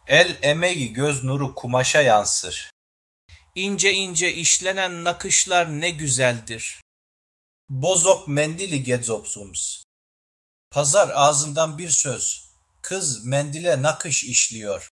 El emeği göz nuru kumaşa yansır. İnce ince işlenen nakışlar ne güzeldir. Bozok mendili gedzopsums. Pazar ağzından bir söz. Kız mendile nakış işliyor.